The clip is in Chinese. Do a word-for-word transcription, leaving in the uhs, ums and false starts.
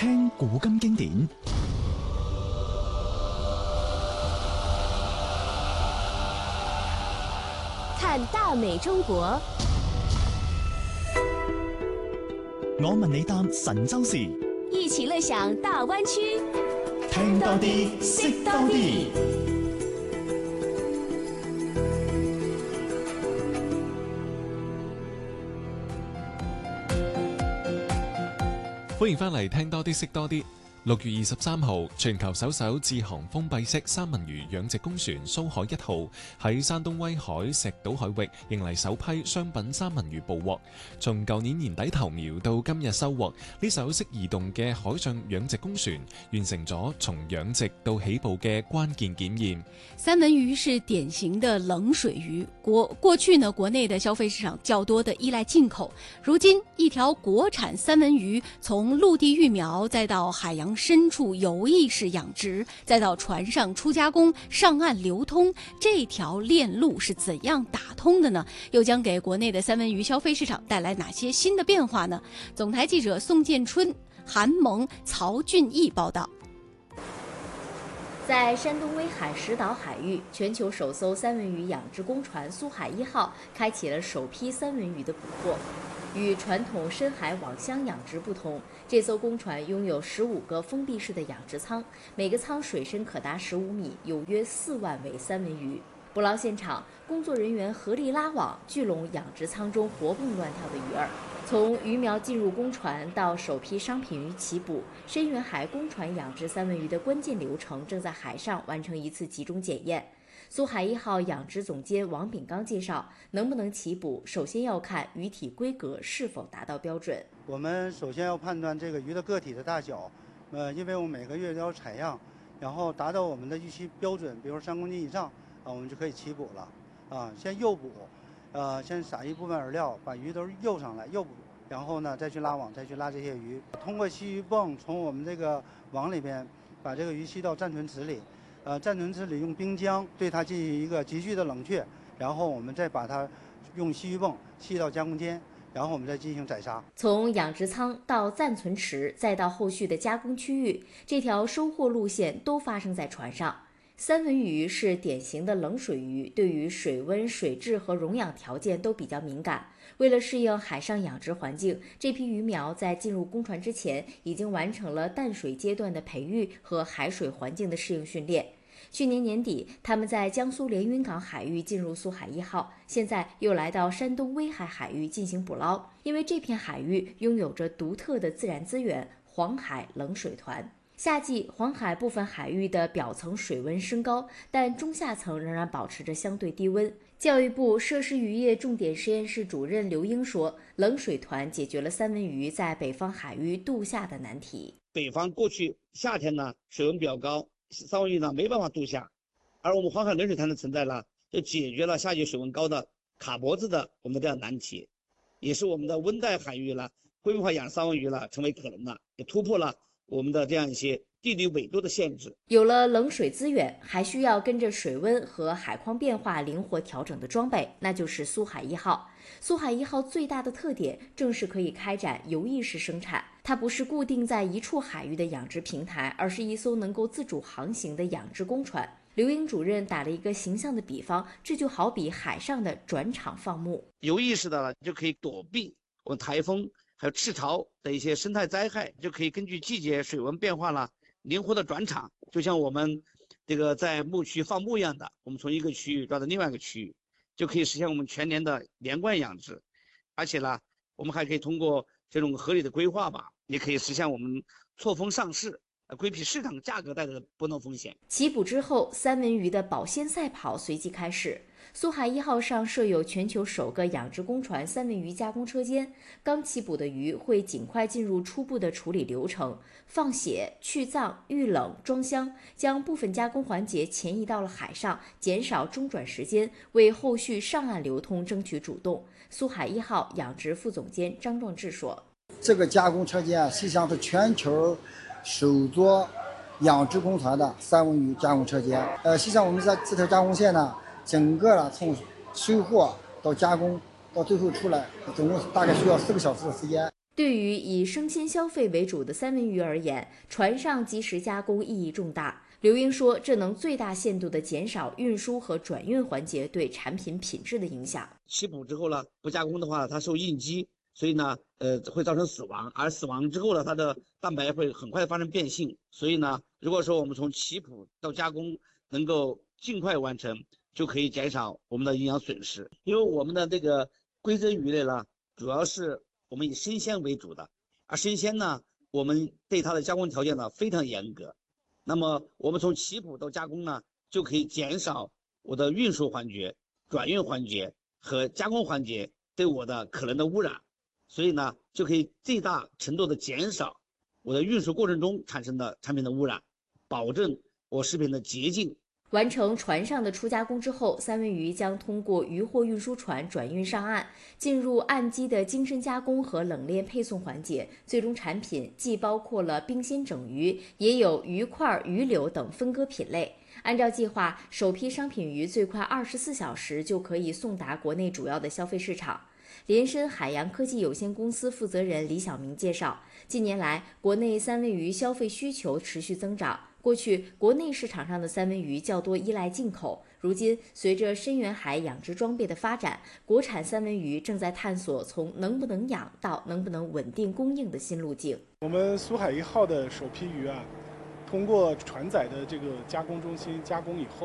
聽古今經典， 看大美中國。 我問你答神州事， 一起樂享大灣區， 聽多啲，識多啲。 歡迎翻嚟聽多啲識多啲。六月二十三號，全球首艘自航封閉式三文魚養殖工船蘇海一號喺山東威海石島海域迎嚟首批商品三文魚捕獲。從舊年年底投苗到今日收穫，呢艘識移動嘅海上養殖工船完成咗從養殖到起步嘅關鍵檢驗。 三文魚是典型的冷水魚，國過去呢，國內的消費市場較多的依賴進口，如今一條國產三文魚從陸地育苗，再到海洋深處游藝式養殖，再到船上初加工，上岸流通，這條鏈路是怎樣打通的呢？又將給國內的三文魚消費市場帶來哪些新的變化呢？總台記者宋建春、韓萌、曹俊毅報道。 在山東威海石島海域，全球首艘三文魚養殖工船蘇海一號開啟了首批三文魚的捕獲。與傳統深海網箱養殖不同，這艘工船擁有十五個封閉式的養殖艙，每個艙水深可達十五米，有約四萬尾三文魚。捕撈現場，工作人員合力拉網，聚攏養殖艙中活蹦亂跳的魚兒。從魚苗進入工船到首批商品魚起捕，深遠海工船養殖三文魚的關鍵流程正在海上完成一次集中檢驗。蘇海一號養殖總監王炳剛介紹，能不能起捕，首先要看魚體規格是否達到標準。 我們首先要判斷這個魚的個體的大小，呃，因為我們每個月都要採樣，然後達到我們的預期標準，比如三公斤以上，啊，我們就可以起捕了。啊，先誘捕，呃，先撒一部分饵料，把魚都誘上來，誘捕，然後呢再去拉網，再去拉這些魚。通過吸魚泵從我們這個網裏邊把這個魚吸到暫存池裏。呃，暫存池裏用冰漿對它進行一個急劇的冷卻，然後我們再把它用吸魚泵吸到加工間，然後我們再進行宰殺。 從養殖艙到暫存池，再到後續的加工區域，這條收穫路線都發生在船上。三文魚是典型的冷水魚，對於水溫、水質和溶氧條件都比較敏感。為了適應海上養殖環境，這批魚苗在進入工船之前，已經完成了淡水階段的培育和海水環境的適應訓練。去年年底，他們在江蘇連雲港海域進入蘇海一號，現在又來到山東威海海域進行捕撈。因為這片海域擁有着獨特的自然資源——黃海冷水團。夏季，黃海部分海域的表層水溫升高，但中下層仍然保持着相對低溫。教育部設施漁業重點實驗室主任劉英說，冷水團解決了三文魚在北方海域度夏的難題。 北方過去夏天呢，水溫比較高，三文魚呢沒辦法度夏，而我們黃海冷水團的存在呢，就解決了夏季水溫高的卡脖子的我們的這樣難題，也是我們的溫帶海域呢規模化養三文魚呢成為可能的，也突破了我們的這樣一些地理緯度的限制。 有了冷水資源，還需要跟着水溫和海況變化靈活調整的裝備，那就是蘇海一號。蘇海一號最大的特點正是可以開展游藝式生產，它不是固定在一處海域的養殖平台，而是一艘能夠自主航行的養殖工船。劉英主任打了一個形象的比方，這就好比海上的轉場放牧。 游藝式的了就可以躲避我們颱風還有赤潮的一些生態災害，就可以根據季節水溫變化了靈活的轉場，就像我們這個在牧區放牧一樣的，我們從一個區域轉到另外一個區域，就可以實現我們全年的連貫養殖。而且呢，我們還可以通過這種合理的規劃吧，也可以實現我們錯峰上市，規避市場價格帶來的波動風險。 起捕之後，三文魚的保鮮賽跑隨即開始。蘇海一號上設有全球首個養殖工船三文魚加工車間，剛起捕的魚會盡快進入初步的處理流程，放血、去臟、預冷、裝箱，將部分加工環節前移到了海上，減少中轉時間，為後續上岸流通爭取主動。蘇海一號養殖副總監張壯志說： 這個加工車間實際上是全球首座養殖工船的三文魚加工車間。呃，實際上我們在這條加工線呢，整個呢從收穫到加工到最後出來，總共大概需要四個小時的時間。 对于以生鲜消费为主的三文鱼而言，船上即时加工意义重大。刘英说，这能最大限度地减少运输和转运环节对产品品质的影响。 起捕之后呢，不加工的话，它受应激，所以呢，呃，会造成死亡。而死亡之后呢，它的蛋白会很快发生变性。所以呢，如果说我们从起捕到加工能够尽快完成，就可以减少我们的营养损失。因为我们的这个规则鱼类呢，主要是我们以生鲜为主的，而生鲜呢，我们对它的加工条件呢非常严格。那么我们从起捕到加工呢，就可以减少我的运输环节、转运环节和加工环节对我的可能的污染，所以呢，就可以最大程度的减少我的运输过程中产生的产品的污染，保证我食品的洁净。 完成船上的初加工之后，三文鱼将通过渔货运输船转运上岸，进入岸基的精深加工和冷链配送环节。最终产品既包括了冰鲜整鱼，也有鱼块、鱼柳等分割品类。按照计划，首批商品鱼最快二十四小时就可以送达国内主要的消费市场。联深海洋科技有限公司负责人李晓明介绍，近年来国内三文鱼消费需求持续增长。过去，国内市场上的三文鱼较多依赖进口。如今，随着深远海养殖装备的发展，国产三文鱼正在探索从能不能养到能不能稳定供应的新路径。 我们苏海一号的首批鱼啊，通过船载的这个加工中心加工以后。